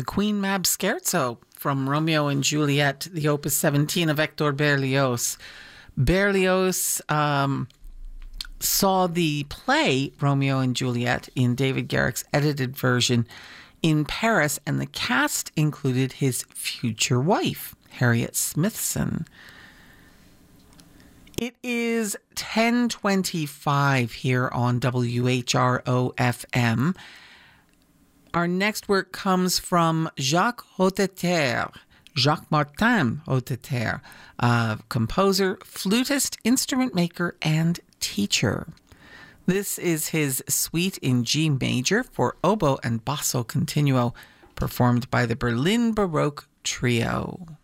the Queen Mab Scherzo from Romeo and Juliet, the Opus 17 of Hector Berlioz. Berlioz saw the play Romeo and Juliet in David Garrick's edited version in Paris, and the cast included his future wife, Harriet Smithson. It is 10:25 here on WHRO-FM. Our next work comes from Jacques Hotteterre, Jacques Martin Hotteterre, composer, flutist, instrument maker, and teacher. This is his suite in G major for oboe and basso continuo, performed by the Berlin Baroque Trio.